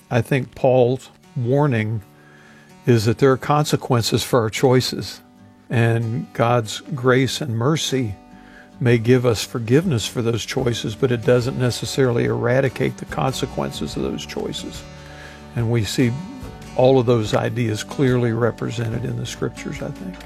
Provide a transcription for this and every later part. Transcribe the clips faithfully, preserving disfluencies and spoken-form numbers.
I think Paul's warning is that there are consequences for our choices, and God's grace and mercy may give us forgiveness for those choices, but it doesn't necessarily eradicate the consequences of those choices. And we see all of those ideas clearly represented in the Scriptures, I think.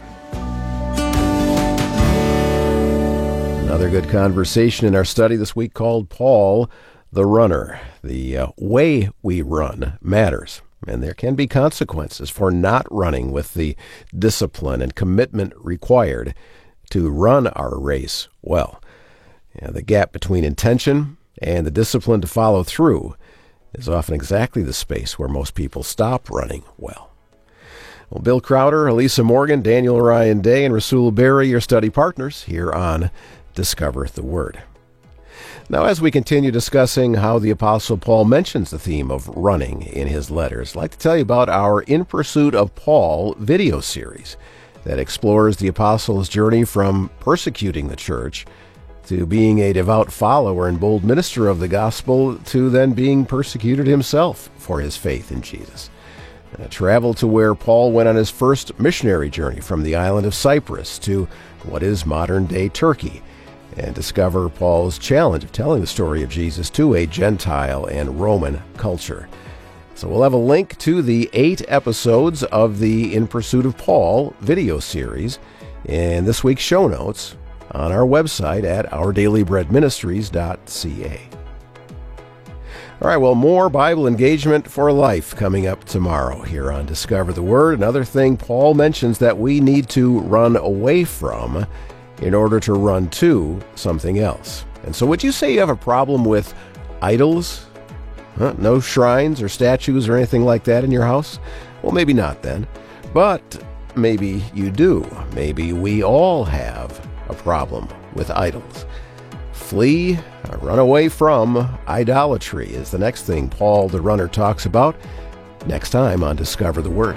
Another good conversation in our study this week called Paul the Runner. The uh, way we run matters, and there can be consequences for not running with the discipline and commitment required to run our race well. You know, the gap between intention and the discipline to follow through is often exactly the space where most people stop running well. Well, Bill Crowder, Elisa Morgan, Daniel Ryan Day, and Rasul Berry, your study partners here on Discover the Word. Now, as we continue discussing how the Apostle Paul mentions the theme of running in his letters, I'd like to tell you about our In Pursuit of Paul video series that explores the apostle's journey from persecuting the church to being a devout follower and bold minister of the gospel to then being persecuted himself for his faith in Jesus. Uh, travel to where Paul went on his first missionary journey from the island of Cyprus to what is modern-day Turkey, and discover Paul's challenge of telling the story of Jesus to a Gentile and Roman culture. So we'll have a link to the eight episodes of the In Pursuit of Paul video series in this week's show notes on our website at our daily bread ministries dot c a. All right, well, more Bible engagement for life coming up tomorrow here on Discover the Word. Another thing Paul mentions that we need to run away from in order to run to something else. And so would you say you have a problem with idols? Huh? No shrines or statues or anything like that in your house? Well, maybe not then. But maybe you do. Maybe we all have a problem with idols. Flee, or run away from idolatry is the next thing Paul the Runner talks about next time on Discover the Word.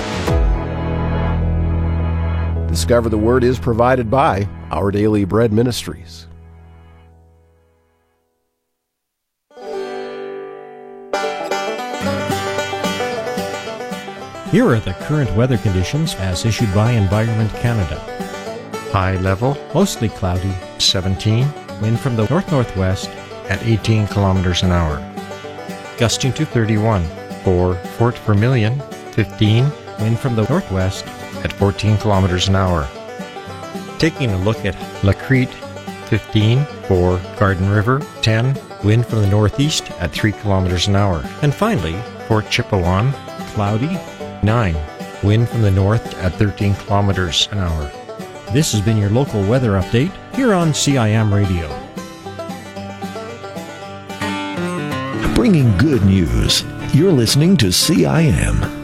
Discover the Word is provided by Our Daily Bread Ministries. Here are the current weather conditions as issued by Environment Canada. High level, Mostly cloudy, seventeen, wind from the north-northwest, at eighteen kilometers an hour. gusting to thirty-one, for Fort Vermilion, fifteen, wind from the northwest. at fourteen kilometers an hour. Taking a look at La Crete, fifteen, for Garden River, ten, wind from the northeast. at three kilometers an hour. And finally, Fort Chipewyan, cloudy, nine, wind from the north. at thirteen kilometers an hour. This has been your local weather update here on C I M Radio. Bringing good news. You're listening to C I M.